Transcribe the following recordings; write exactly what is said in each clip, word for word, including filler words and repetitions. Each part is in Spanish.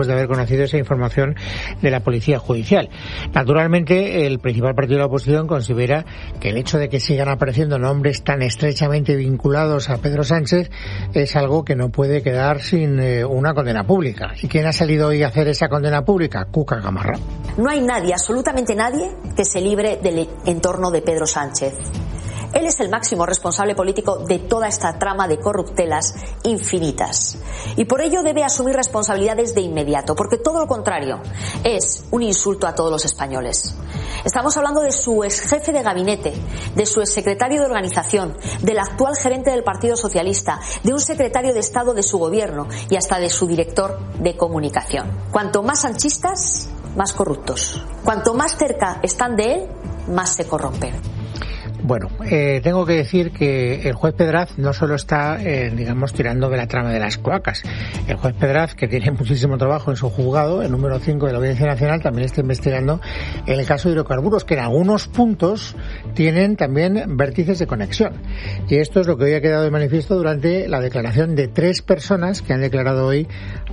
de haber conocido esa información de la Policía Judicial. Naturalmente, el principal partido de la oposición considera que el hecho de que sigan apareciendo nombres tan estrechamente vinculados a Pedro Sánchez es algo que no puede quedar sin eh, una condena pública. ¿Y quién ha salido hoy a hacer esa condena pública? Cuca Gamarra. No hay nadie, absolutamente nadie, que se libre del entorno de Pedro Sánchez. Él es el máximo responsable político de toda esta trama de corruptelas infinitas. Y por ello debe asumir responsabilidades de inmediato, porque todo lo contrario es un insulto a todos los españoles. Estamos hablando de su ex jefe de gabinete, de su ex secretario de organización, del actual gerente del Partido Socialista, de un secretario de Estado de su gobierno y hasta de su director de comunicación. Cuanto más sanchistas, más corruptos. Cuanto más cerca están de él, más se corrompen. Bueno, eh, tengo que decir que el juez Pedraz no solo está, eh, digamos, tirando de la trama de las cloacas. El juez Pedraz, que tiene muchísimo trabajo en su juzgado, el número cinco de la Audiencia Nacional, también está investigando el caso de hidrocarburos, que en algunos puntos tienen también vértices de conexión. Y esto es lo que hoy ha quedado de manifiesto durante la declaración de tres personas que han declarado hoy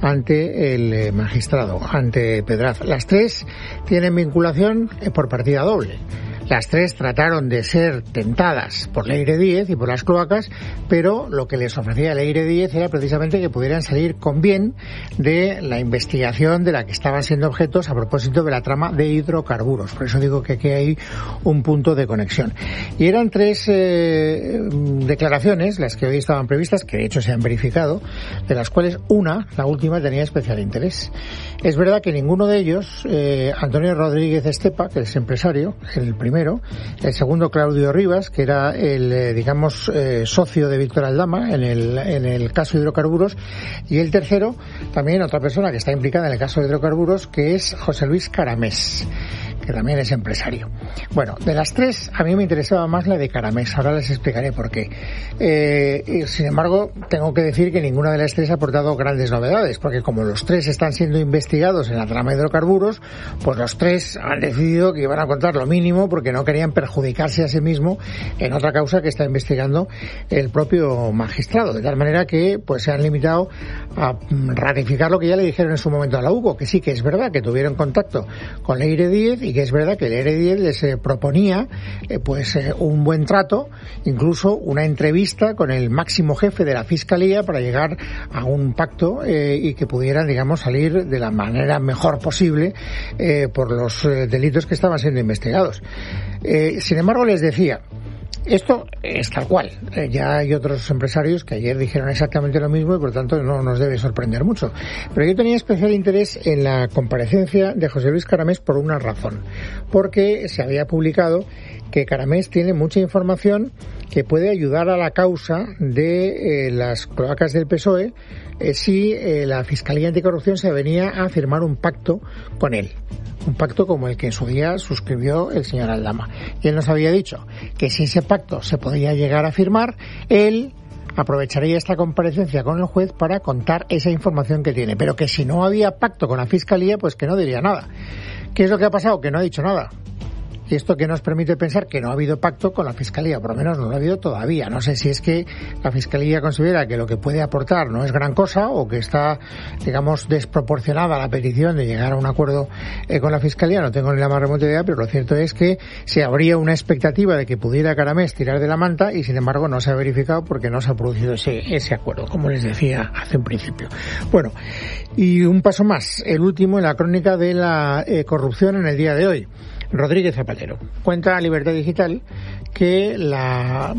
ante el eh, magistrado, ante Pedraz. Las tres tienen vinculación eh, por partida doble. Las tres trataron de ser tentadas por Leire Díez y por las cloacas, pero lo que les ofrecía Leire Díez era precisamente que pudieran salir con bien de la investigación de la que estaban siendo objetos a propósito de la trama de hidrocarburos. Por eso digo que aquí hay un punto de conexión. Y eran tres eh, declaraciones, las que hoy estaban previstas, que de hecho se han verificado, de las cuales una, la última, tenía especial interés. Es verdad que ninguno de ellos, eh, Antonio Rodríguez Estepa, que es empresario, el primero, el segundo Claudio Rivas, que era el, eh, digamos, eh, socio de Víctor Aldama en el, en el caso de hidrocarburos, y el tercero, también otra persona que está implicada en el caso de hidrocarburos, que es José Luis Caramés, que también es empresario. Bueno, de las tres, a mí me interesaba más la de Caramés, ahora les explicaré por qué. Eh, y, sin embargo, tengo que decir que ninguna de las tres ha aportado grandes novedades, porque como los tres están siendo investigados en la trama de hidrocarburos, pues los tres han decidido que iban a contar lo mínimo porque no querían perjudicarse a sí mismo en otra causa que está investigando el propio magistrado, de tal manera que pues se han limitado a ratificar lo que ya le dijeron en su momento a la U C O, que sí que es verdad que tuvieron contacto con Leire Díez y que es verdad que Leire Díez les eh, proponía eh, pues eh, un buen trato, incluso una entrevista con el máximo jefe de la Fiscalía para llegar a un pacto eh, y que pudieran, digamos, salir de la manera mejor posible eh, por los eh, delitos que estaban siendo investigados. Eh, sin embargo, les decía, esto es tal cual. Eh, ya hay otros empresarios que ayer dijeron exactamente lo mismo y por tanto no nos debe sorprender mucho. Pero yo tenía especial interés en la comparecencia de José Luis Caramés por una razón. Porque se había publicado que Caramés tiene mucha información que puede ayudar a la causa de eh, las cloacas del P S O E eh, si eh, la Fiscalía Anticorrupción se venía a firmar un pacto con él. Un pacto como el que en su día suscribió el señor Aldama. Y él nos había dicho que si ese pacto se podía llegar a firmar, él aprovecharía esta comparecencia con el juez para contar esa información que tiene. Pero que si no había pacto con la Fiscalía, pues que no diría nada. ¿Qué es lo que ha pasado? Que no ha dicho nada. Y esto que nos permite pensar que no ha habido pacto con la Fiscalía, por lo menos no lo ha habido todavía. No sé si es que la Fiscalía considera que lo que puede aportar no es gran cosa o que está, digamos, desproporcionada la petición de llegar a un acuerdo eh, con la Fiscalía. No tengo ni la más remota idea, pero lo cierto es que se habría una expectativa de que pudiera Caramés tirar de la manta y, sin embargo, no se ha verificado porque no se ha producido ese, ese acuerdo, como les decía hace un principio. Bueno, y un paso más, el último en la crónica de la eh, corrupción en el día de hoy. Rodríguez Zapatero cuenta a Libertad Digital que la,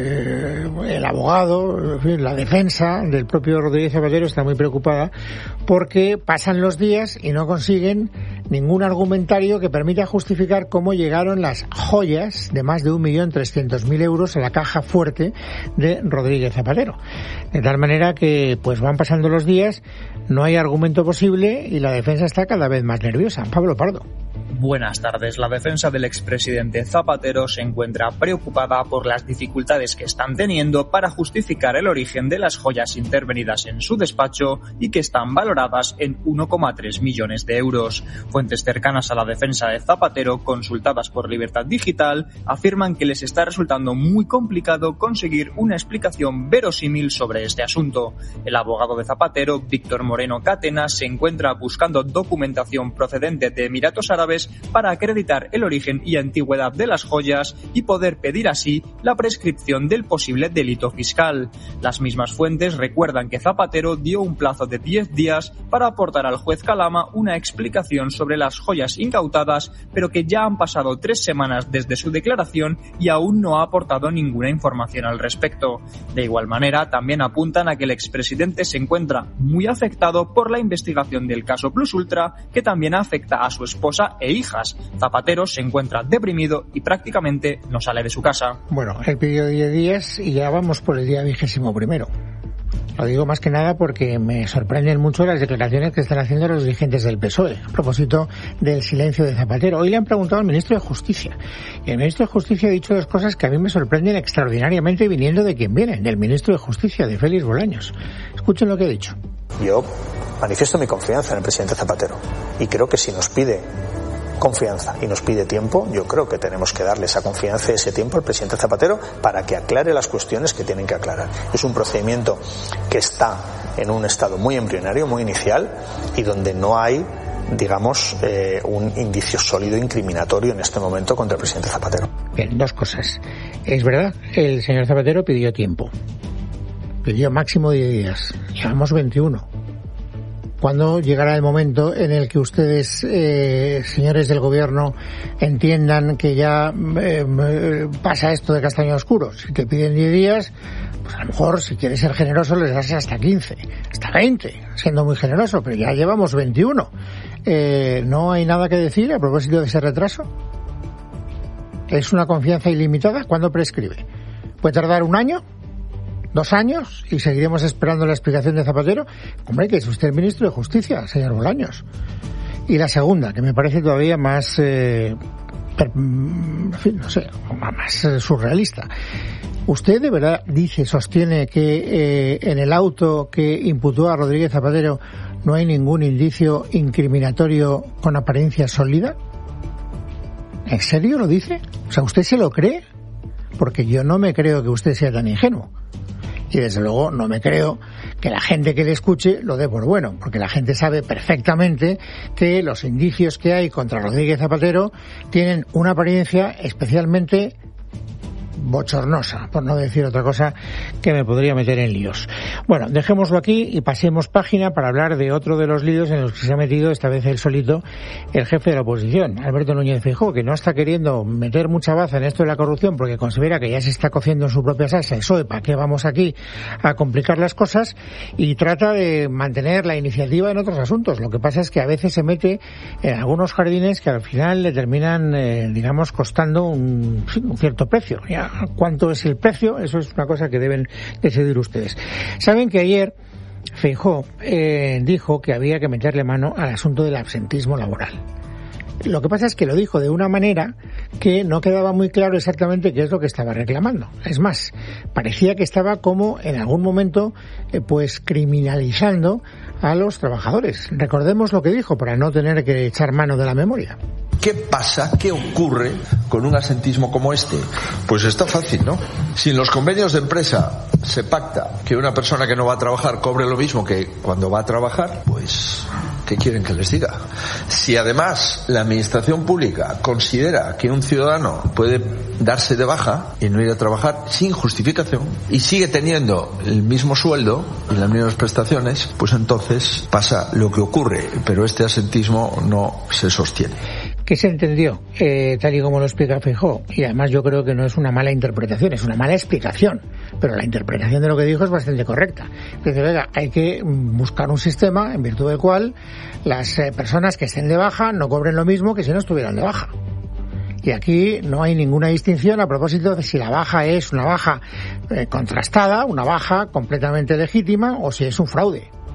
eh, el abogado, en fin, la defensa del propio Rodríguez Zapatero está muy preocupada porque pasan los días y no consiguen ningún argumentario que permita justificar cómo llegaron las joyas de más de un millón trescientos mil euros a la caja fuerte de Rodríguez Zapatero. De tal manera que pues van pasando los días, no hay argumento posible y la defensa está cada vez más nerviosa. Pablo Pardo. Buenas tardes. La defensa del expresidente Zapatero se encuentra preocupada por las dificultades que están teniendo para justificar el origen de las joyas intervenidas en su despacho y que están valoradas en uno coma tres millones de euros. Fuentes cercanas a la defensa de Zapatero, consultadas por Libertad Digital, afirman que les está resultando muy complicado conseguir una explicación verosímil sobre este asunto. El abogado de Zapatero, Víctor Moreno Catena, se encuentra buscando documentación procedente de Emiratos Árabes para acreditar el origen y antigüedad de las joyas y poder pedir así la prescripción del posible delito fiscal. Las mismas fuentes recuerdan que Zapatero dio un plazo de diez días para aportar al juez Calama una explicación sobre las joyas incautadas, pero que ya han pasado tres semanas desde su declaración y aún no ha aportado ninguna información al respecto. De igual manera, también apuntan a que el expresidente se encuentra muy afectado por la investigación del caso Plus Ultra, que también afecta a su esposa e hijas. Zapatero se encuentra deprimido y prácticamente no sale de su casa. Bueno, él pidió diez días y ya vamos por el día vigésimo primero. Lo digo más que nada porque me sorprenden mucho las declaraciones que están haciendo los dirigentes del P S O E a propósito del silencio de Zapatero. Hoy le han preguntado al ministro de Justicia y el ministro de Justicia ha dicho dos cosas que a mí me sorprenden extraordinariamente viniendo de quien viene, del ministro de Justicia, de Félix Bolaños. Escuchen lo que ha dicho. Yo manifiesto mi confianza en el presidente Zapatero y creo que si nos pide confianza y nos pide tiempo, yo creo que tenemos que darle esa confianza y ese tiempo al presidente Zapatero para que aclare las cuestiones que tienen que aclarar. Es un procedimiento que está en un estado muy embrionario, muy inicial y donde no hay, digamos, eh, un indicio sólido incriminatorio en este momento contra el presidente Zapatero. Bien, dos cosas. Es verdad, el señor Zapatero pidió tiempo. Pidió máximo diez días. Llevamos veintiuno. ¿Cuándo llegará el momento en el que ustedes, eh, señores del gobierno, entiendan que ya eh, pasa esto de castaño oscuro? Si te piden diez días, pues a lo mejor, si quieres ser generoso, les das hasta quince, hasta veinte, siendo muy generoso, pero ya llevamos veintiuno. Eh, ¿No hay nada que decir a propósito de ese retraso? ¿Es una confianza ilimitada? ¿Cuándo prescribe? ¿Puede tardar un año? ¿Dos años? ¿Y seguiremos esperando la explicación de Zapatero? Hombre, que es usted el ministro de Justicia, señor Bolaños. Y la segunda, que me parece todavía más, eh, per, en fin, no sé, más eh, surrealista. ¿Usted de verdad dice, sostiene que eh, en el auto que imputó a Rodríguez Zapatero no hay ningún indicio incriminatorio con apariencia sólida? ¿En serio lo dice? O sea, ¿usted se lo cree? Porque yo no me creo que usted sea tan ingenuo. Y desde luego no me creo que la gente que le escuche lo dé por bueno, porque la gente sabe perfectamente que los indicios que hay contra Rodríguez Zapatero tienen una apariencia especialmente bochornosa, por no decir otra cosa que me podría meter en líos. Bueno, dejémoslo aquí y pasemos página para hablar de otro de los líos en los que se ha metido, esta vez él solito, el jefe de la oposición, Alberto Núñez Feijóo, que no está queriendo meter mucha baza en esto de la corrupción porque considera que ya se está cociendo en su propia salsa. Eso, ¿para qué vamos aquí a complicar las cosas? Y trata de mantener la iniciativa en otros asuntos. Lo que pasa es que a veces se mete en algunos jardines que al final le terminan, eh, digamos, costando un, un cierto precio. Ya, ¿cuánto es el precio? Eso es una cosa que deben decidir ustedes. Saben que ayer Feijóo eh, dijo que había que meterle mano al asunto del absentismo laboral. Lo que pasa es que lo dijo de una manera que no quedaba muy claro exactamente qué es lo que estaba reclamando. Es más, parecía que estaba como en algún momento eh, pues criminalizando a los trabajadores. Recordemos lo que dijo para no tener que echar mano de la memoria. ¿Qué pasa? ¿Qué ocurre con un asentismo como este? Pues está fácil, ¿no? Si en los convenios de empresa se pacta que una persona que no va a trabajar cobre lo mismo que cuando va a trabajar, pues ¿qué quieren que les diga? Si además la administración pública considera que un ciudadano puede darse de baja y no ir a trabajar sin justificación y sigue teniendo el mismo sueldo y las mismas prestaciones, pues entonces pasa lo que ocurre, pero este asentismo no se sostiene. ¿Qué se entendió? Eh, tal y como lo explica Feijóo. Y además yo creo que no es una mala interpretación, es una mala explicación. Pero la interpretación de lo que dijo es bastante correcta. Dice, venga, hay que buscar un sistema en virtud del cual las eh, personas que estén de baja no cobren lo mismo que si no estuvieran de baja. Y aquí no hay ninguna distinción a propósito de si la baja es una baja eh, contrastada, una baja completamente legítima o si es un fraude.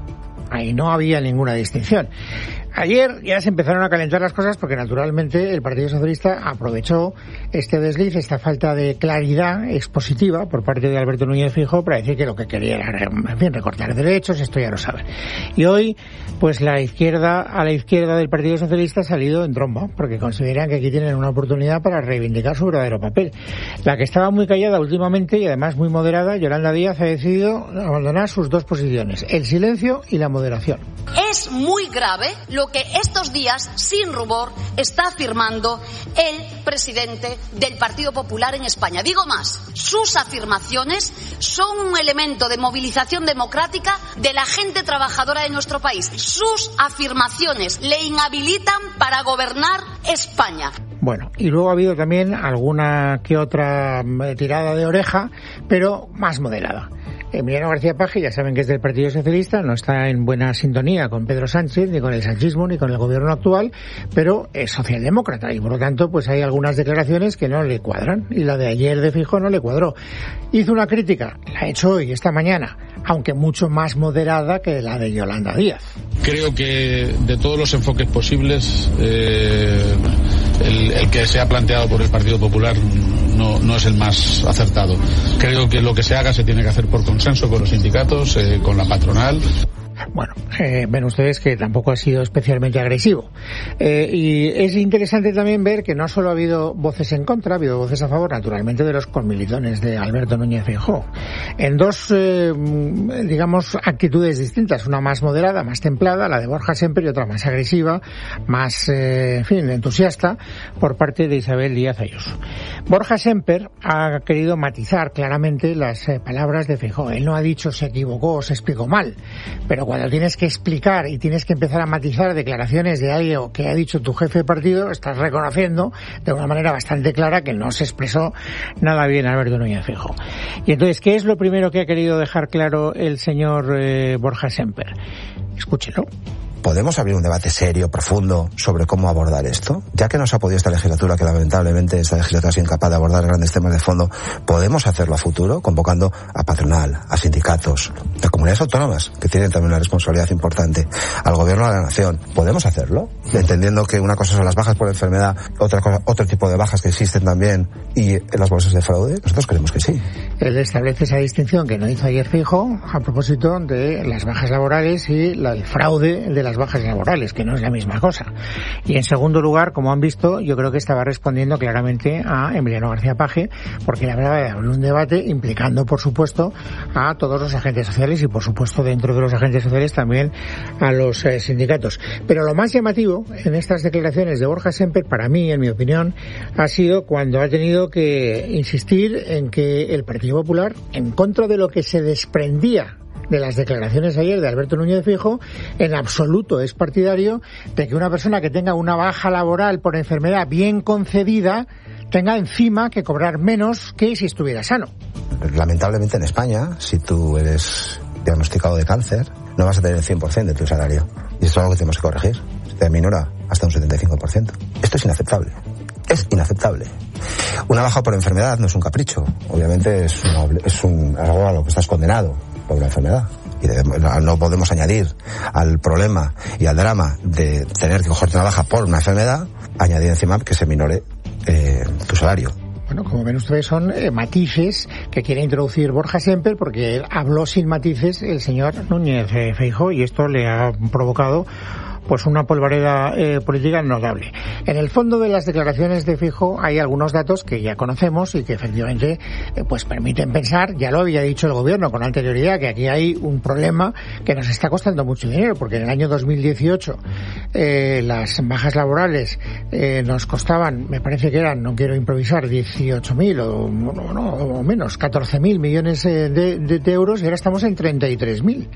ahí no había ninguna distinción. Ayer ya se empezaron a calentar las cosas porque naturalmente el Partido Socialista aprovechó este desliz, esta falta de claridad expositiva por parte de Alberto Núñez Feijóo para decir que lo que quería era, en fin, recortar derechos, esto ya lo saben. Y hoy, pues la izquierda, a la izquierda del Partido Socialista ha salido en tromba, porque consideran que aquí tienen una oportunidad para reivindicar su verdadero papel. La que estaba muy callada últimamente y además muy moderada, Yolanda Díaz, ha decidido abandonar sus dos posiciones, el silencio y la moderación. Es muy grave lo que estos días, sin rubor, está afirmando el presidente del Partido Popular en España. Digo más, sus afirmaciones son un elemento de movilización democrática de la gente trabajadora de nuestro país. Sus afirmaciones le inhabilitan para gobernar España. Bueno, y luego ha habido también alguna que otra tirada de oreja, pero más moderada. Emiliano García Paje, ya saben que es del Partido Socialista, no está en buena sintonía con Pedro Sánchez, ni con el sanchismo, ni con el gobierno actual, pero es socialdemócrata y por lo tanto pues hay algunas declaraciones que no le cuadran y la de ayer de Feijóo no le cuadró. Hizo una crítica, la ha hecho hoy, esta mañana, aunque mucho más moderada que la de Yolanda Díaz. Creo que de todos los enfoques posibles, eh, el, el que se ha planteado por el Partido Popular no, no es el más acertado. Creo que lo que se haga se tiene que hacer por consenso con los sindicatos, eh, con la patronal. Bueno, eh, ven ustedes que tampoco ha sido especialmente agresivo. Eh, y es interesante también ver que no solo ha habido voces en contra, ha habido voces a favor, naturalmente, de los conmilitones de Alberto Núñez Feijóo. En dos, eh, digamos, actitudes distintas. Una más moderada, más templada, la de Borja Sémper, y otra más agresiva, más, eh, en fin, entusiasta, por parte de Isabel Díaz Ayuso. Borja Sémper ha querido matizar claramente las eh, palabras de Feijóo. Él no ha dicho se equivocó o se explicó mal, pero cuando tienes que explicar y tienes que empezar a matizar declaraciones de algo que ha dicho tu jefe de partido, estás reconociendo de una manera bastante clara que no se expresó nada bien Alberto Núñez Feijóo. Y entonces, ¿qué es lo primero que ha querido dejar claro el señor eh, Borja Sémper? Escúchelo. ¿Podemos abrir un debate serio, profundo, sobre cómo abordar esto? Ya que no se ha podido esta legislatura, que lamentablemente esta legislatura ha sido incapaz de abordar grandes temas de fondo, ¿podemos hacerlo a futuro? Convocando a patronal, a sindicatos, a comunidades autónomas, que tienen también una responsabilidad importante, al gobierno de la nación. ¿Podemos hacerlo? Entendiendo que una cosa son las bajas por enfermedad, otra cosa, otro tipo de bajas que existen también, y las bolsas de fraude. Nosotros creemos que sí. Él establece esa distinción que no hizo ayer Feijóo a propósito de las bajas laborales y la, el fraude de las bajas laborales, que no es la misma cosa. Y en segundo lugar, como han visto, yo creo que estaba respondiendo claramente a Emiliano García Paje, porque la verdad de abrir un debate implicando, por supuesto, a todos los agentes sociales y, por supuesto, dentro de los agentes sociales también a los eh, sindicatos. Pero lo más llamativo en estas declaraciones de Borja Sémper, para mí, en mi opinión, ha sido cuando ha tenido que insistir en que el Partido Popular, en contra de lo que se desprendía de las declaraciones ayer de Alberto Núñez Feijóo, en absoluto es partidario de que una persona que tenga una baja laboral por enfermedad bien concedida tenga encima que cobrar menos que si estuviera sano. Lamentablemente en España, si tú eres diagnosticado de cáncer, no vas a tener el cien por ciento de tu salario. Y esto es algo que tenemos que corregir. Se aminora hasta un setenta y cinco por ciento. Esto es inaceptable. Es inaceptable. Una baja por enfermedad no es un capricho. Obviamente es, una, es un, algo a lo que estás condenado por una enfermedad. Y debemos, no podemos añadir al problema y al drama de tener que cogerte una baja por una enfermedad, añadir encima que se minore eh, tu salario. Bueno, como ven ustedes, son eh, matices que quiere introducir Borja Sémper, porque habló sin matices el señor Núñez eh, Feijóo, y esto le ha provocado pues una polvareda eh, política notable. En el fondo de las declaraciones de Feijóo hay algunos datos que ya conocemos y que efectivamente eh, pues permiten pensar, ya lo había dicho el gobierno con anterioridad, que aquí hay un problema que nos está costando mucho dinero, porque en el año dos mil dieciocho eh, las bajas laborales eh, nos costaban, me parece que eran, no quiero improvisar, dieciocho mil o, no, no, o menos, catorce mil millones eh, de, de, de euros, y ahora estamos en treinta y tres mil.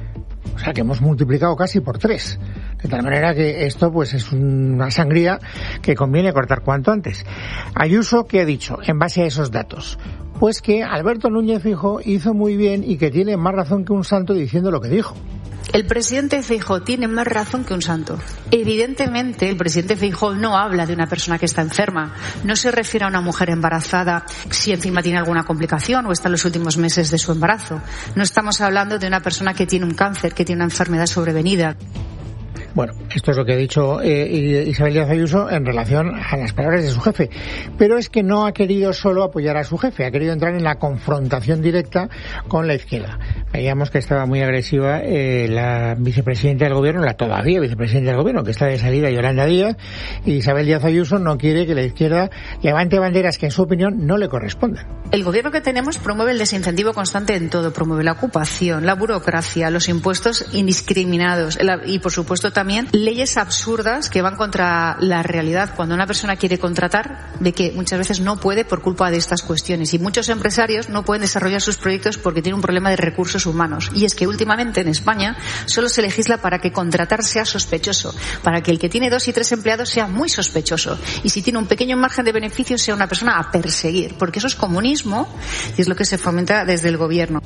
O sea que hemos multiplicado casi por tres. De tal manera que esto pues es una sangría que conviene cortar cuanto antes. Ayuso, ¿qué ha dicho en base a esos datos? Pues que Alberto Núñez Feijóo hizo muy bien y que tiene más razón que un santo diciendo lo que dijo. El presidente Feijóo tiene más razón que un santo. Evidentemente, el presidente Feijóo no habla de una persona que está enferma. No se refiere a una mujer embarazada si encima tiene alguna complicación o está en los últimos meses de su embarazo. No estamos hablando de una persona que tiene un cáncer, que tiene una enfermedad sobrevenida. Bueno, esto es lo que ha dicho eh, Isabel Díaz Ayuso en relación a las palabras de su jefe. Pero es que no ha querido solo apoyar a su jefe, ha querido entrar en la confrontación directa con la izquierda. Veíamos que estaba muy agresiva eh, la vicepresidenta del gobierno, la todavía vicepresidenta del gobierno, que está de salida, Yolanda Díaz, y Isabel Díaz Ayuso no quiere que la izquierda levante banderas que en su opinión no le correspondan. El gobierno que tenemos promueve el desincentivo constante en todo, promueve la ocupación, la burocracia, los impuestos indiscriminados y, por supuesto, también leyes absurdas que van contra la realidad. Cuando una persona quiere contratar, ve que muchas veces no puede por culpa de estas cuestiones, y muchos empresarios no pueden desarrollar sus proyectos porque tienen un problema de recursos humanos. Y es que últimamente en España solo se legisla para que contratar sea sospechoso, para que el que tiene dos y tres empleados sea muy sospechoso, y si tiene un pequeño margen de beneficio sea una persona a perseguir, porque eso es comunismo y es lo que se fomenta desde el gobierno.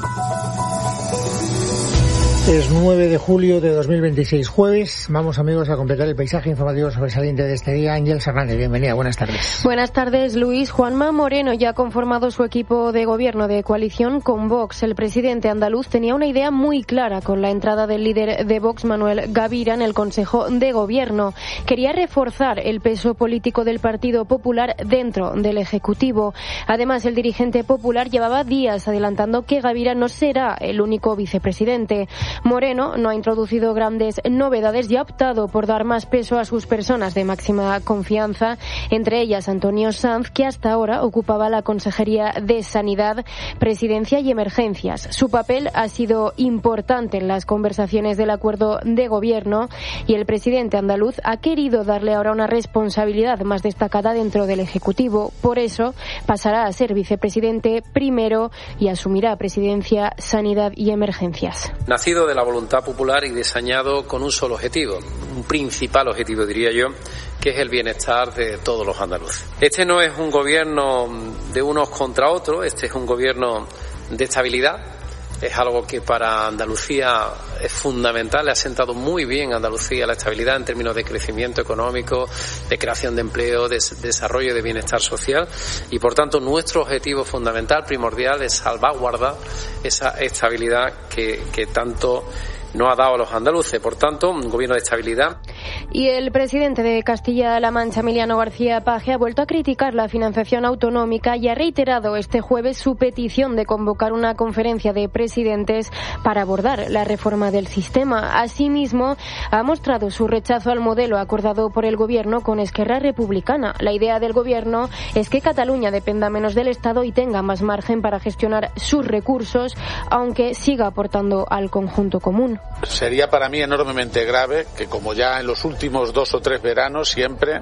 Es nueve de julio de dos mil veintiséis, jueves. Vamos, amigos, a completar el paisaje informativo sobresaliente de este día. Ángeles Hernández, bienvenida, buenas tardes. Buenas tardes, Luis. Juanma Moreno ya ha conformado su equipo de gobierno de coalición con Vox. El presidente andaluz tenía una idea muy clara con la entrada del líder de Vox, Manuel Gavira, en el Consejo de Gobierno. Quería reforzar el peso político del Partido Popular dentro del Ejecutivo. Además, el dirigente popular llevaba días adelantando que Gavira no será el único vicepresidente. Moreno no ha introducido grandes novedades y ha optado por dar más peso a sus personas de máxima confianza, entre ellas Antonio Sanz, que hasta ahora ocupaba la Consejería de Sanidad, Presidencia y Emergencias. Su papel ha sido importante en las conversaciones del acuerdo de gobierno y el presidente andaluz ha querido darle ahora una responsabilidad más destacada dentro del Ejecutivo. Por eso pasará a ser vicepresidente primero y asumirá Presidencia, Sanidad y Emergencias. Nacido de la voluntad popular y diseñado con un solo objetivo, un principal objetivo diría yo, que es el bienestar de todos los andaluces. Este no es un gobierno de unos contra otros, este es un gobierno de estabilidad. Es algo que para Andalucía es fundamental, le ha sentado muy bien a Andalucía la estabilidad en términos de crecimiento económico, de creación de empleo, de desarrollo de bienestar social, y por tanto nuestro objetivo fundamental, primordial, es salvaguardar esa estabilidad que, que tanto no ha dado a los andaluces. Por tanto, un gobierno de estabilidad. Y el presidente de Castilla-La Mancha, Emiliano García Paje, ha vuelto a criticar la financiación autonómica y ha reiterado este jueves su petición de convocar una conferencia de presidentes para abordar la reforma del sistema. Asimismo, ha mostrado su rechazo al modelo acordado por el gobierno con Esquerra Republicana. La idea del gobierno es que Cataluña dependa menos del Estado y tenga más margen para gestionar sus recursos, aunque siga aportando al conjunto común. Sería para mí enormemente grave que, como ya en los últimos dos o tres veranos, siempre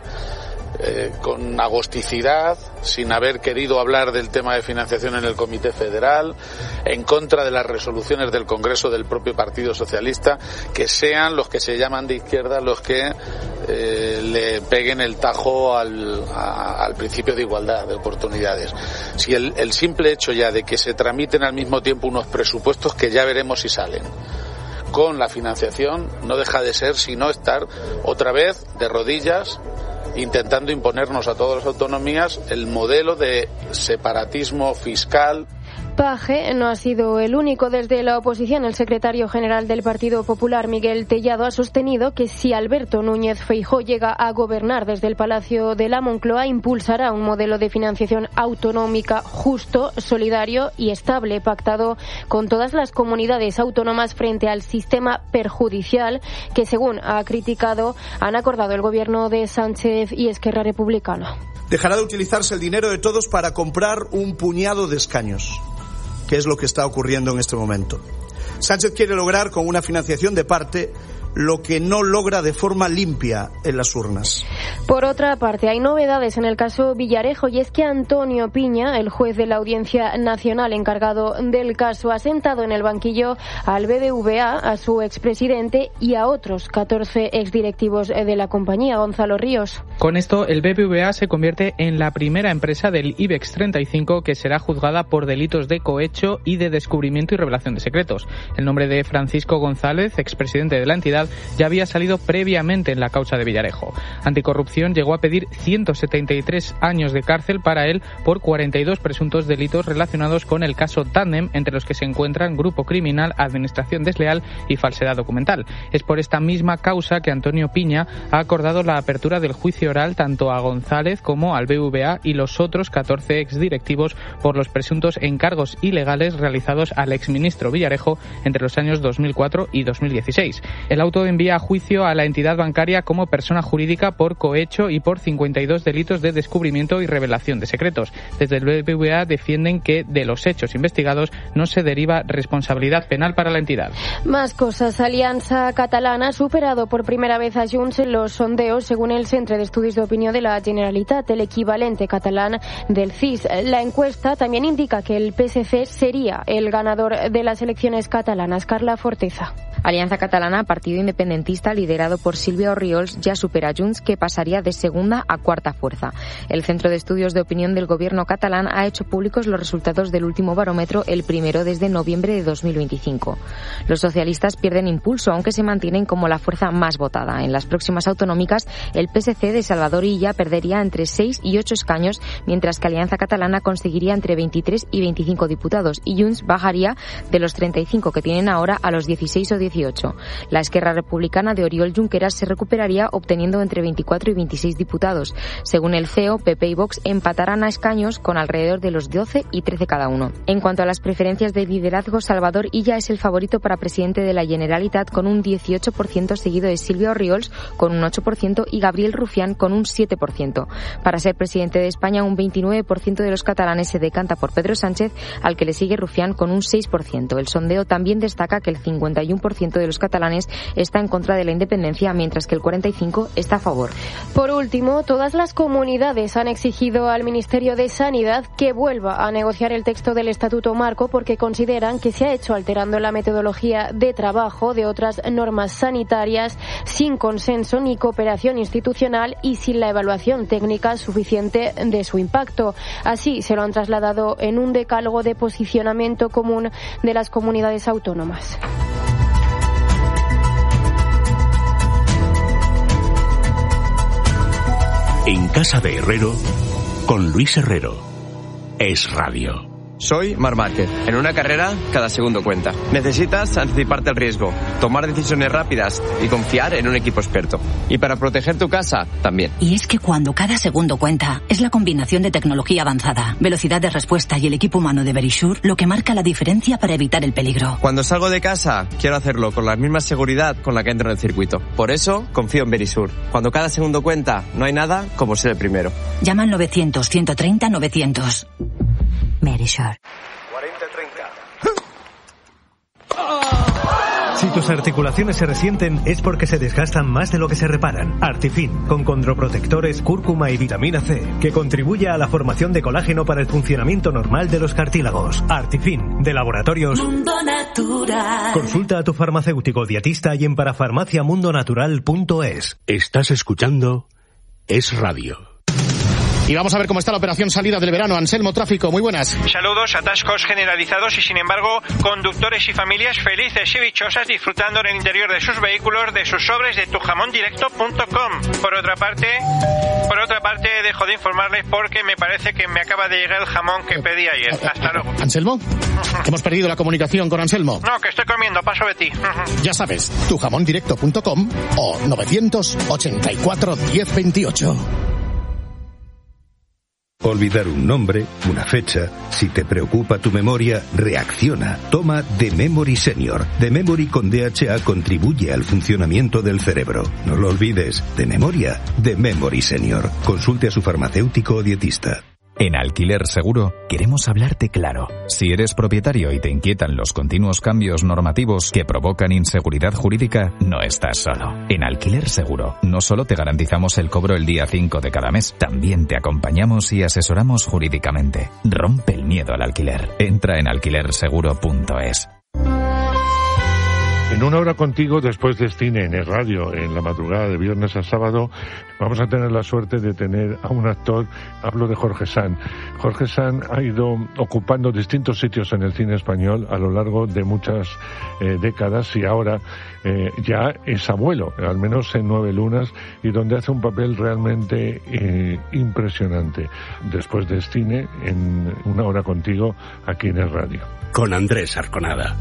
eh, con agosticidad, sin haber querido hablar del tema de financiación en el Comité Federal, en contra de las resoluciones del Congreso del propio Partido Socialista, que sean los que se llaman de izquierda los que eh, le peguen el tajo al, a, al principio de igualdad de oportunidades. Si el, el simple hecho ya de que se tramiten al mismo tiempo unos presupuestos que ya veremos si salen, con la financiación, no deja de ser sino estar otra vez de rodillas intentando imponernos a todas las autonomías el modelo de separatismo fiscal. Paje no ha sido el único. Desde la oposición, el secretario general del Partido Popular, Miguel Tellado, ha sostenido que si Alberto Núñez Feijóo llega a gobernar desde el Palacio de la Moncloa, impulsará un modelo de financiación autonómica justo, solidario y estable, pactado con todas las comunidades autónomas frente al sistema perjudicial que, según ha criticado, han acordado el gobierno de Sánchez y Esquerra Republicana. Dejará de utilizarse el dinero de todos para comprar un puñado de escaños, que es lo que está ocurriendo en este momento. Sánchez quiere lograr con una financiación de parte lo que no logra de forma limpia en las urnas. Por otra parte, hay novedades en el caso Villarejo, y es que Antonio Piña, el juez de la Audiencia Nacional encargado del caso, ha sentado en el banquillo al B B V A, a su expresidente y a otros catorce exdirectivos de la compañía. Gonzalo Ríos. Con esto, el B B V A se convierte en la primera empresa del IBEX treinta y cinco que será juzgada por delitos de cohecho y de descubrimiento y revelación de secretos. El nombre de Francisco González, expresidente de la entidad, ya había salido previamente en la causa de Villarejo. Anticorrupción llegó a pedir ciento setenta y tres años de cárcel para él por cuarenta y dos presuntos delitos relacionados con el caso Tandem, entre los que se encuentran grupo criminal, administración desleal y falsedad documental. Es por esta misma causa que Antonio Piña ha acordado la apertura del juicio oral tanto a González como al B B V A y los otros catorce exdirectivos por los presuntos encargos ilegales realizados al exministro Villarejo entre los años dos mil cuatro y dos mil dieciséis. El auto envía a juicio a la entidad bancaria como persona jurídica por cohecho y por cincuenta y dos delitos de descubrimiento y revelación de secretos. Desde el B B V A defienden que de los hechos investigados no se deriva responsabilidad penal para la entidad. Más cosas. Alianza Catalana ha superado por primera vez a Junts en los sondeos, según el Centre de Estudios de Opinión de la Generalitat, el equivalente catalán del C I S. La encuesta también indica que el P S C sería el ganador de las elecciones catalanas. Carla Forteza. Alianza Catalana, partido independentista liderado por Sílvia Orriols, ya supera a Junts, que pasaría de segunda a cuarta fuerza. El Centro de Estudios de Opinión del Gobierno catalán ha hecho públicos los resultados del último barómetro, el primero desde noviembre de dos mil veinticinco. Los socialistas pierden impulso, aunque se mantienen como la fuerza más votada. En las próximas autonómicas, el P S C de Salvador Illa perdería entre seis y ocho escaños, mientras que Alianza Catalana conseguiría entre veintitrés y veinticinco diputados, y Junts bajaría de los treinta y cinco que tienen ahora a los dieciséis o dieciocho. La Esquerra Republicana de Oriol Junqueras se recuperaría obteniendo entre veinticuatro y veintiséis diputados. Según el C E O, P P y Vox empatarán a escaños con alrededor de los doce y trece cada uno. En cuanto a las preferencias de liderazgo, Salvador Illa es el favorito para presidente de la Generalitat con un dieciocho por ciento, seguido de Sílvia Orriols con un ocho por ciento y Gabriel Rufián con un siete por ciento. Para ser presidente de España, un veintinueve por ciento de los catalanes se decanta por Pedro Sánchez, al que le sigue Rufián con un seis por ciento. El sondeo también destaca que el cincuenta y uno por ciento de los catalanes está en contra de la independencia, mientras que el cuarenta y cinco por ciento está a favor. Por último, todas las comunidades han exigido al Ministerio de Sanidad que vuelva a negociar el texto del Estatuto Marco, porque consideran que se ha hecho alterando la metodología de trabajo de otras normas sanitarias, sin consenso ni cooperación institucional y sin la evaluación técnica suficiente de su impacto. Así se lo han trasladado en un decálogo de posicionamiento común de las comunidades autónomas. En casa de Herrero, con Luis Herrero. Es Radio. Soy Marc Márquez. En una carrera, cada segundo cuenta. Necesitas anticiparte al riesgo, tomar decisiones rápidas y confiar en un equipo experto. Y para proteger tu casa, también. Y es que cuando cada segundo cuenta, es la combinación de tecnología avanzada, velocidad de respuesta y el equipo humano de Verisure lo que marca la diferencia para evitar el peligro. Cuando salgo de casa, quiero hacerlo con la misma seguridad con la que entro en el circuito. Por eso, confío en Verisure. Cuando cada segundo cuenta, no hay nada como ser el primero. Llama al novecientos, ciento treinta, novecientos. Verisure. cuarenta treinta. Si tus articulaciones se resienten es porque se desgastan más de lo que se reparan. Artifin, con condroprotectores, cúrcuma y vitamina C, que contribuye a la formación de colágeno para el funcionamiento normal de los cartílagos. Artifin, de Laboratorios Mundo Natural. Consulta a tu farmacéutico dietista y en parafarmaciamundonatural punto es. Estás escuchando Es Radio. Y vamos a ver cómo está la operación salida del verano. Anselmo Tráfico, muy buenas. Saludos, atascos generalizados y sin embargo conductores y familias felices y dichosas disfrutando en el interior de sus vehículos de sus sobres de tu jamón directo punto com. Por otra parte, por otra parte dejo de informarles porque me parece que me acaba de llegar el jamón que pedí ayer. Hasta luego. ¿Anselmo? Hemos perdido la comunicación con Anselmo. No, que estoy comiendo, paso de ti. Ya sabes, tu jamón directo punto com o novecientos ochenta y cuatro diez veintiocho. Olvidar un nombre, una fecha. Si te preocupa tu memoria, reacciona. Toma The Memory Senior. The Memory con D H A contribuye al funcionamiento del cerebro. No lo olvides. De memoria, The Memory Senior. Consulte a su farmacéutico o dietista. En Alquiler Seguro queremos hablarte claro. Si eres propietario y te inquietan los continuos cambios normativos que provocan inseguridad jurídica, no estás solo. En Alquiler Seguro no solo te garantizamos el cobro el día cinco de cada mes, también te acompañamos y asesoramos jurídicamente. Rompe el miedo al alquiler. Entra en alquiler seguro punto es. En Una Hora Contigo, después de cine en el radio, en la madrugada de viernes a sábado, vamos a tener la suerte de tener a un actor, hablo de Jorge Sanz. Jorge Sanz ha ido ocupando distintos sitios en el cine español a lo largo de muchas eh, décadas y ahora eh, ya es abuelo, al menos en Nueve Lunas, y donde hace un papel realmente eh, impresionante. Después de cine, en Una Hora Contigo, aquí en el radio. Con Andrés Arconada.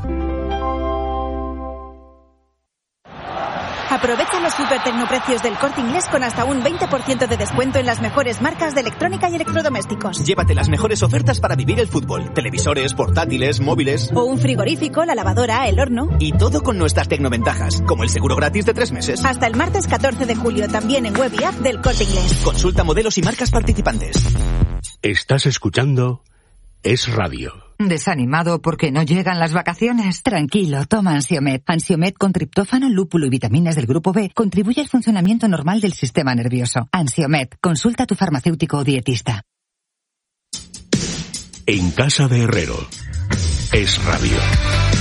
Aprovecha los super tecnoprecios del Corte Inglés con hasta un veinte por ciento de descuento en las mejores marcas de electrónica y electrodomésticos. Llévate las mejores ofertas para vivir el fútbol. Televisores, portátiles, móviles. O un frigorífico, la lavadora, el horno. Y todo con nuestras tecnoventajas, como el seguro gratis de tres meses. Hasta el martes catorce de julio, también en web y app del Corte Inglés. Consulta modelos y marcas participantes. Estás escuchando Es Radio. ¿Desanimado porque no llegan las vacaciones? Tranquilo, toma Ansiomed. Ansiomed con triptófano, lúpulo y vitaminas del grupo B contribuye al funcionamiento normal del sistema nervioso. Ansiomed, consulta a tu farmacéutico o dietista. En casa de Herrero. Es Radio.